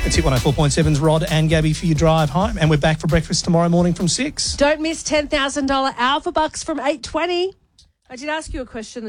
It's Hit 104.7's Rod and Gabby for your drive home. And we're back for breakfast tomorrow morning from 6. Don't miss $10,000 Alpha Bucks from 8:20. I did ask you a question